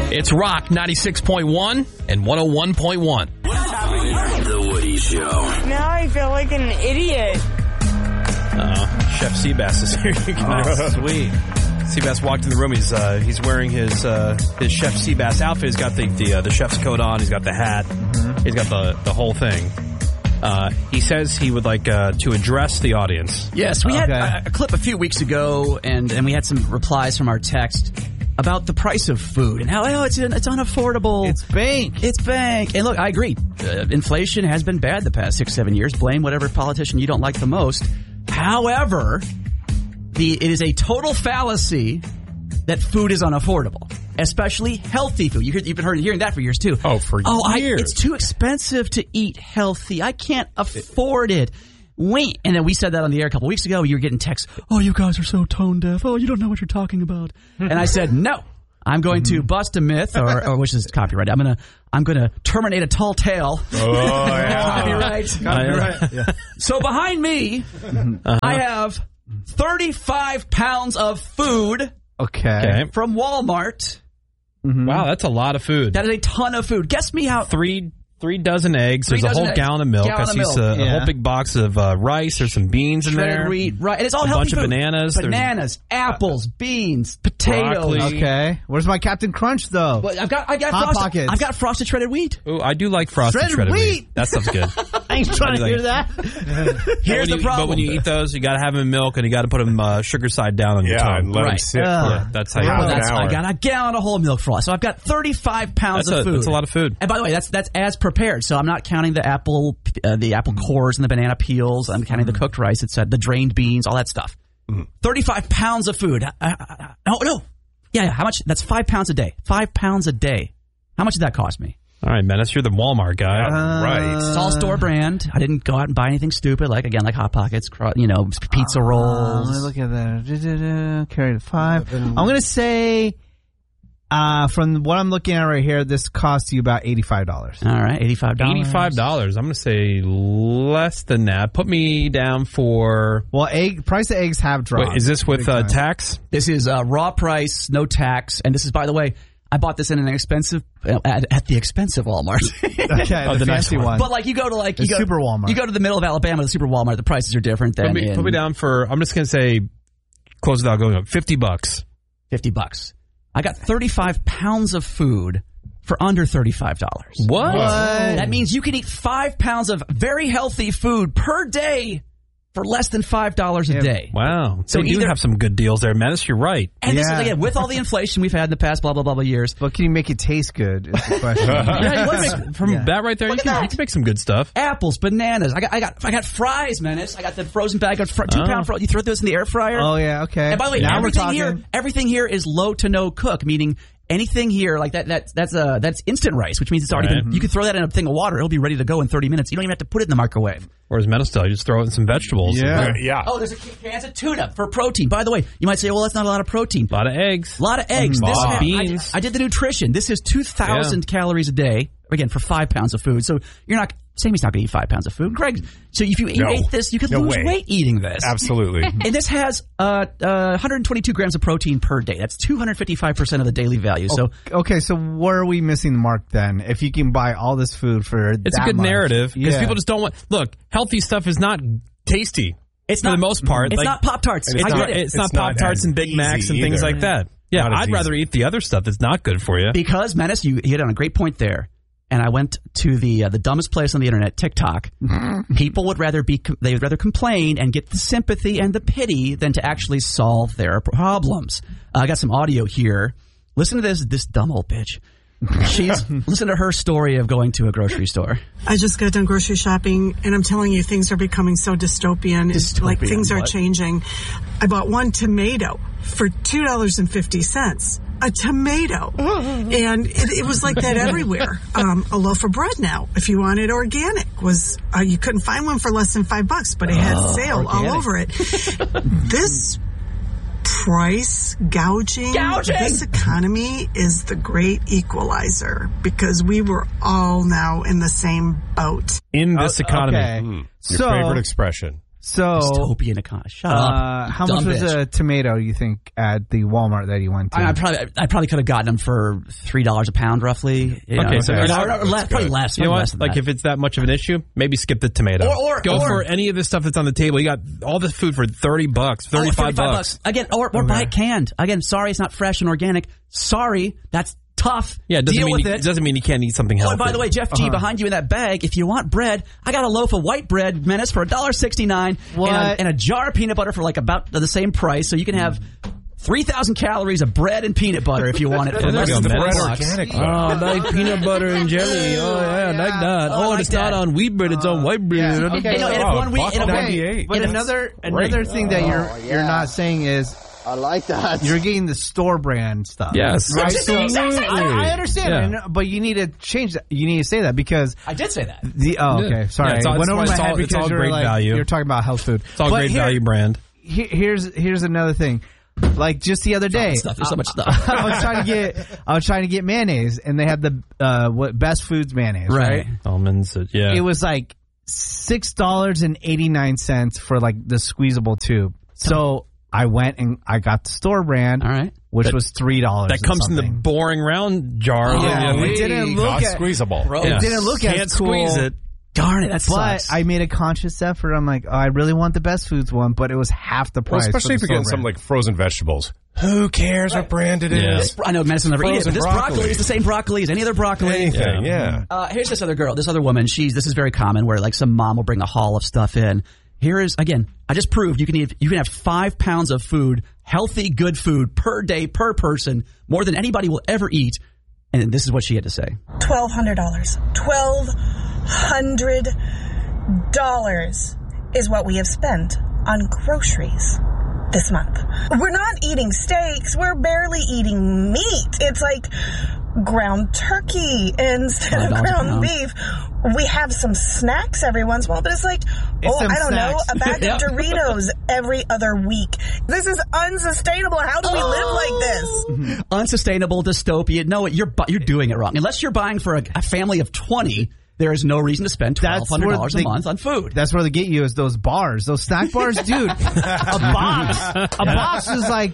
It's Rock 96.1 and 101.1. The Woody Show. Now I feel like an idiot. Chef Seabass is here. Sweet. Seabass walked in the room. He's wearing his Chef Seabass outfit. He's got the chef's coat on. He's got the hat. Mm-hmm. He's got the whole thing. He says he would like to address the audience. Yes, we had a clip a few weeks ago, and we had some replies from our text about the price of food and how it's unaffordable. It's bank. It's bank. And look, I agree. Inflation has been bad the past 6-7 years. Blame whatever politician you don't like the most. However, it is a total fallacy that food is unaffordable, especially healthy food. You've been hearing that for years too. Oh, for years. It's too expensive to eat healthy. I can't afford it. Wait. And then we said that on the air a couple weeks ago. You were getting texts. Oh, you guys are so tone deaf. Oh, you don't know what you're talking about. And I said, no, I'm going to bust a myth, or which is copyrighted. I'm gonna terminate a tall tale. Oh, yeah. Copyright. Yeah. So behind me, I have 35 pounds of food. Okay. From Walmart. Mm-hmm. Wow, that's a lot of food. That is a ton of food. Guess me how... Three dozen eggs. There's a whole gallon of milk. I see a whole big box of rice. There's some beans in there. Wheat, right. And it's all healthy food. A bunch of bananas. Bananas, apples, beans, potatoes. Broccoli. Okay. Where's my Captain Crunch, though? Well, I've got Hot Pockets. I've got frosted shredded wheat. Ooh, I do like frosted shredded wheat. That stuff's good. I ain't trying to hear that. Here's the problem. But when you eat those, you got to have them in milk, and you got to put them sugar side down on your tongue. And let them sit for that's how you do it. I got a gallon of whole milk frost. So I've got 35 pounds of food. That's a lot of food. And by the way, that's as prepared. So I'm not counting the apple cores and the banana peels. I'm counting the cooked rice. It's the drained beans, all that stuff. 35 pounds of food. No. Yeah. How much? That's 5 pounds a day. 5 pounds a day. How much did that cost me? All right, Menace, you're the Walmart guy. Right. It's all store brand. I didn't go out and buy anything stupid like Hot Pockets, pizza rolls. Let me look at that. Carry the 5. I'm going to say, from what I'm looking at right here, this costs you about $85. All right, $85. $85. I'm going to say less than that. Put me down for... Well, price of eggs have dropped. Wait, is this with tax? This is raw price, no tax. And this is, by the way... I bought this in an expensive at the expensive Walmart. Okay, the fancy one. But you go to Super Walmart. You go to the middle of Alabama, the Super Walmart. The prices are different. Put me down for. I'm just gonna say, close without going up. $50. $50. I got 35 pounds of food for under $35. What? That means you can eat 5 pounds of very healthy food per day for less than $5 a day. Wow. So you have some good deals there, Menace. You're right. And this is, again, with all the inflation we've had in the past blah, blah, blah, blah years. But can you make it taste good is the question. That right there, you can make some good stuff. Apples, bananas. I got fries, Menace. I got the frozen bag of 2-pound fries. You throw those in the air fryer. Oh, yeah, okay. And by the way, everything here is low to no cook, meaning anything here like that's instant rice, which means it's already been. You can throw that in a thing of water; it'll be ready to go in 30 minutes. You don't even have to put it in the microwave. Whereas Menace you just throw it in some vegetables. Yeah. Oh, there's a can of tuna for protein. By the way, you might say, well, that's not a lot of protein. A lot of eggs. A lot of eggs. A lot of beans. I did the nutrition. This is 2,000 calories a day. Again, for 5 pounds of food. So you're not. Sammy's not going to eat 5 pounds of food. Greg, so if you ate this, you could lose weight eating this. Absolutely. And this has 122 grams of protein per day. That's 255% of the daily value. So so where are we missing the mark then? If you can buy all this food for it's a good narrative because people just don't want. Look, healthy stuff is not tasty. It's for the most part. It's not Pop-Tarts. It's not Pop-Tarts and Big Macs and things like that. Yeah, I'd rather eat the other stuff that's not good for you. Because, Menace, you hit on a great point there. And I went to the dumbest place on the internet, TikTok. People would rather complain and get the sympathy and the pity than to actually solve their problems. I got some audio here. Listen to this dumb old bitch. Listen to her story of going to a grocery store. I just got done grocery shopping, and I'm telling you, things are becoming so dystopian. Like things are changing. I bought one tomato for $2.50. A tomato. And it was like that everywhere. A loaf of bread now, if you wanted organic, was you couldn't find one for less than $5, but it had sale all over it. This price gouging, this economy is the great equalizer because we were all now in the same boat. In this economy. Okay. Your favorite expression. So, dystopian economy. Shut up. How much was a tomato, you think, at the Walmart that you went to? I probably could have gotten them for $3 a pound, roughly. So probably less. You know what? Like if it's that much of an issue, maybe skip the tomato. Or go for any of the stuff that's on the table. You got all the food for $30, $35. Again, or buy it canned. Again, sorry, it's not fresh and organic. Sorry, that's tough. Yeah, it doesn't mean you can't eat something healthy. Oh, by the way, Jeff G, behind you in that bag, if you want bread, I got a loaf of white bread, Menace, for $1.69, and a jar of peanut butter for like about the same price. So you can have 3,000 calories of bread and peanut butter if you want it. For less than $4. Organic. Oh, like peanut butter and jelly. Oh, yeah, like that. Oh, like it's not on wheat bread, it's on white bread. Yeah. Okay. But another thing that you're not saying is, I like that. You're getting the store brand stuff. Yes. Right? Absolutely. I understand, but you need to change that. You need to say that because I did say that. Okay. Sorry. Yeah, went over my head it's all because great value. You're talking about health food. It's all great value brand. Here's another thing. Like just the other day, there's so much stuff. I was trying to get mayonnaise, and they had the Best Foods mayonnaise, right? Almonds, yeah. It was like $6.89 for like the squeezable tube. So I went and I got the store brand, which was $3. That comes in the boring round jar. It didn't look squeezable. It didn't look Can't as cool. squeeze it. Darn it, that sucks. But I made a conscious effort. I'm like, I really want the Best Foods one, but it was half the price. Well, especially if you're getting something like frozen vegetables. Who cares what brand it is? I know medicine never eat it, but this broccoli is the same broccoli as any other broccoli. Anything, yeah. Here's this other girl, this other woman. This is very common where like some mom will bring a haul of stuff in. Here is, again, I just proved you can have 5 pounds of food, healthy, good food per day, per person, more than anybody will ever eat. And this is what she had to say. $1,200. $1,200 is what we have spent on groceries this month. We're not eating steaks. We're barely eating meat. It's like ground turkey instead of ground beef. We have some snacks every once in a while, but it's like, I don't know, a bag of Doritos every other week. This is unsustainable. How do we live like this? Unsustainable, dystopian. No, you're doing it wrong. Unless you're buying for a family of 20, there is no reason to spend $1,200 a month on food. That's where they get you is those bars, those snack bars, dude. A box is like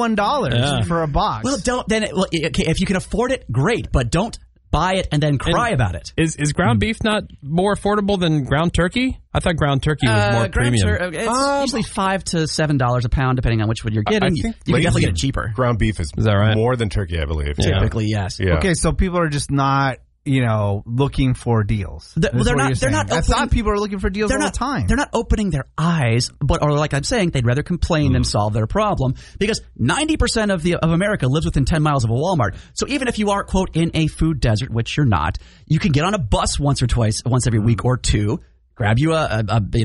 $21 for a box. Well, if you can afford it, great, but don't buy it and then cry about it. Is ground beef not more affordable than ground turkey? I thought ground turkey was more premium. It's usually $5 to $7 a pound, depending on which one you're getting. You can definitely get it cheaper. Ground beef is that right? More than turkey, I believe. Typically, yes. Yeah. Okay, so people are just not, looking for deals. They're not. I thought people are looking for deals all the time. They're not opening their eyes, or like I'm saying, they'd rather complain than solve their problem because 90% of America lives within 10 miles of a Walmart. So even if you are, quote, in a food desert, which you're not, you can get on a bus once every week or two. Grab you a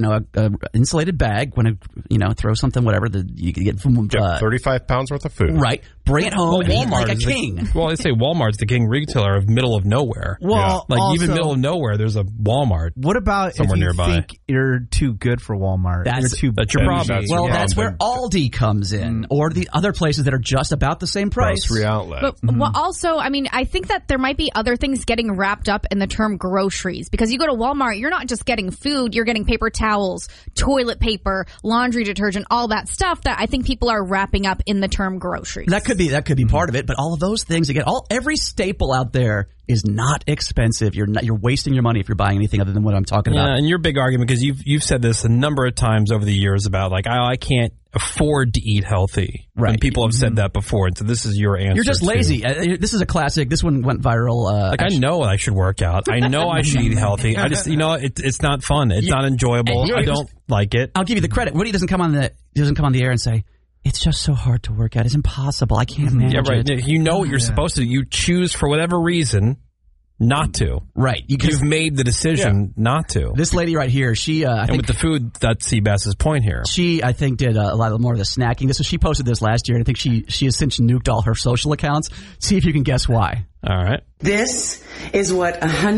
insulated bag, throw something, whatever you can get from 35 pounds worth of food. Right. Bring it home and eat like a king. They say Walmart's the king retailer of middle of nowhere. Well, even middle of nowhere, there's a Walmart. What about somewhere nearby? Think you're too good for Walmart? That's your problem. That's where Aldi comes in, or the other places that are just about the same price. Grocery outlet. But also, I think that there might be other things getting wrapped up in the term groceries because you go to Walmart, you're not just getting food, you're getting paper towels, toilet paper, laundry detergent, all that stuff that I think people are wrapping up in the term groceries. That could be part of it, but all of those things again, every staple out there is not expensive. You're wasting your money if you're buying anything other than what I'm talking about. Yeah, and your big argument, because you've said this a number of times over the years about like I can't afford to eat healthy. Right. And people have said that before, and so this is your answer. You're just lazy. This is a classic. This one went viral. I know I should work out. I know I should eat healthy. I just it's not fun. It's not enjoyable. I don't like it. I'll give you the credit. Woody doesn't come on the air and say, it's just so hard to work out. It's impossible. I can't manage it. You know what you're supposed to do. You choose for whatever reason not to. Right. You've made the decision not to. This lady right here, she... I think with the food, that's Seabass's point here. She, I think, did a lot more of the snacking. She posted this last year, and I think she has since nuked all her social accounts. See if you can guess why. All right. This is what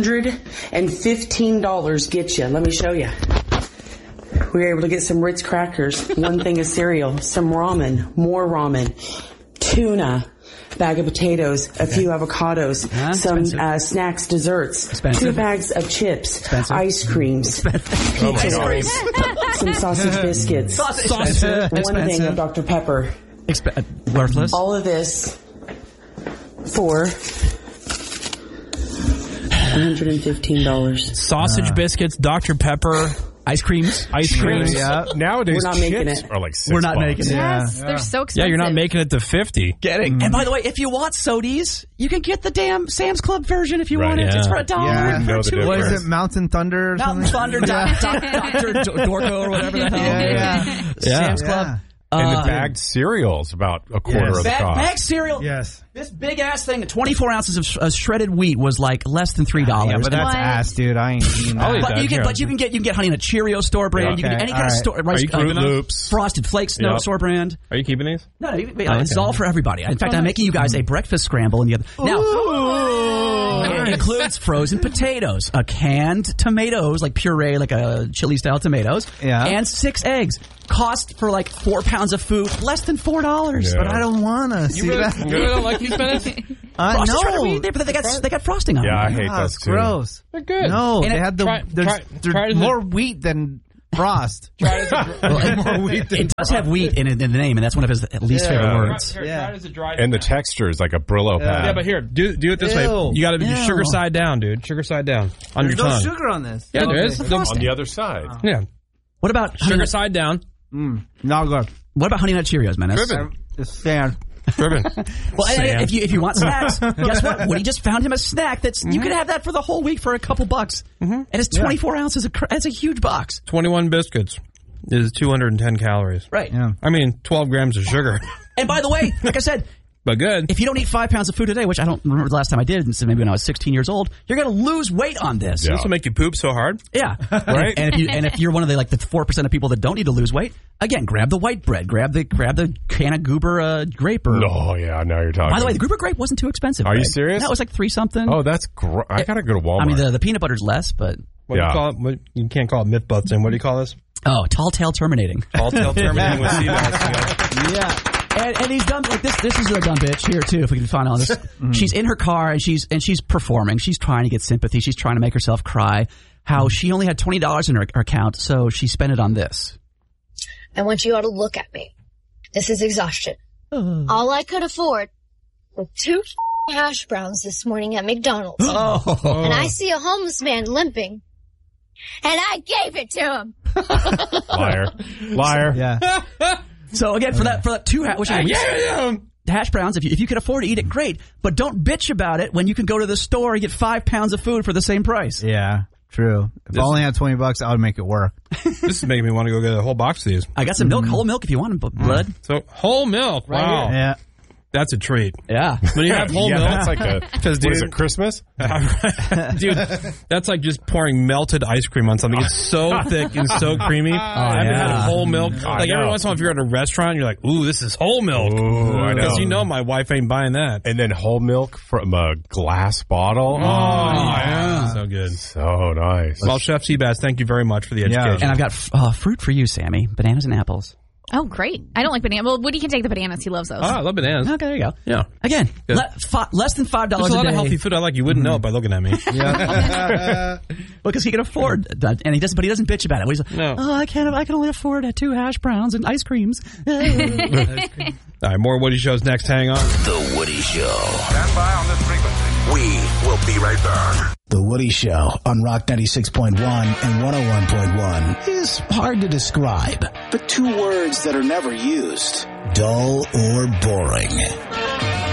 $115 gets you. Let me show you. We were able to get some Ritz crackers, one thing of cereal, some ramen, more ramen, tuna, bag of potatoes, a few avocados, some snacks, desserts, 2 bags of chips, ice creams, some sausage biscuits, one thing of Dr. Pepper. Worthless. All of this for $115. Sausage biscuits, Dr. Pepper, ice creams. Yeah. Nowadays, we're not making it. Are like $6. We're not making it. Yes, they're so expensive. Yeah, you're not making it to 50. Getting. And by the way, if you want sodies, you can get the damn Sam's Club version if you want it. It's for $1. Yeah. For What is it, Mountain Thunder or Mountain something? Thunder, Dr. Dorco or whatever the hell. Sam's Club. And the bagged cereals about a quarter of the cost. Bagged cereal. Yes. This big ass thing, 24 ounces of shredded wheat was like less than $3. Yeah, but that's ass, dude. I ain't eating that. But you can get honey in a Cheerio store brand. You can get any kind of store. Are you Fruit Loops? Frosted Flakes store brand. Are you keeping these? No, it's all for everybody. In fact, I'm making you guys a breakfast scramble in the other. Now, it includes frozen potatoes, canned tomatoes, like puree, like a chili style tomatoes, and 6 eggs. Cost for like 4 pounds of food, less than $4. But I don't want to see that. You really don't like these minutes? No, but they got frosting on them. Yeah, I hate those too. Gross. They're good. No, And they had there's more wheat than Frost. It does have wheat in the name, and that's one of his least favorite words. And the texture is like a Brillo pad. Yeah, but here, do it this way. You got to do sugar side down, dude. Sugar side down on your tongue. There's no sugar on this. Yeah, there is. On the other side. Yeah. What about sugar side down? Not good. What about Honey Nut Cheerios, man? It's sand. Well, if you want snacks, guess what? Woody just found him a snack that's you could have that for the whole week for a couple bucks, and it's 24 ounces. That's a huge box. 21 biscuits is 210 calories. Right. Yeah. I mean, 12 grams of sugar. And by the way, like I said. But good. If you don't eat 5 pounds of food a day, which I don't remember the last time I did, and so maybe when I was 16 years old, you're going to lose weight on this. This will make you poop so hard. Yeah. Right? And if you're one of the 4% of people that don't need to lose weight, again, grab the white bread, grab the can of Goober grape. Oh yeah, now you're talking. By the way, the Goober grape wasn't too expensive. Are you serious? That was like $3 something. Oh, that's great. I gotta go to Walmart. I mean, the peanut butter's less, but what do you call it? You can't call it myth busting. What do you call this? Oh, tall tail terminating. Tall tail terminating with Seabass. Yeah. And he's done like this. This is a dumb bitch here too. If we can find all this, she's in her car and she's performing. She's trying to get sympathy. She's trying to make herself cry. How she only had $20 in her account, so she spent it on this. I want you all to look at me. This is exhaustion. All I could afford were 2 hash browns this morning at McDonald's. And I see a homeless man limping, and I gave it to him. Liar. Yeah. So again, for that 2 hash browns, if you can afford to eat it, great. But don't bitch about it when you can go to the store and get 5 pounds of food for the same price. Yeah. True. If I only had $20, I would make it work. This is making me want to go get a whole box of these. I got some milk, whole milk if you want them, blood. So whole milk. Wow. Yeah. That's a treat. Yeah. When you have whole milk. That's like what is it, Christmas? Dude, that's like just pouring melted ice cream on something. It's so thick and so creamy. I haven't had whole milk. Like every once in a while, if you're at a restaurant, you're like, ooh, this is whole milk. Because you know my wife ain't buying that. And then whole milk from a glass bottle. Oh, yeah. So good. So nice. Well, Chef Seabass, thank you very much for the education. And I've got fruit for you, Sammy. Bananas and apples. Oh, great. I don't like bananas. Well, Woody can take the bananas. He loves those. Oh, I love bananas. Okay, there you go. Yeah. Again, less than $5 a day. There's a lot of healthy food I like. You wouldn't know by looking at me. Yeah. Because he can afford that, and he doesn't bitch about it. He's like, no. Oh, I can only afford 2 hash browns and ice creams. All right, more Woody Shows next. Hang on. The Woody Show. Stand by on this frequency. We will be right back. The Woody Show on Rock 96.1 and 101.1 is hard to describe, but 2 words that are never used: dull or boring.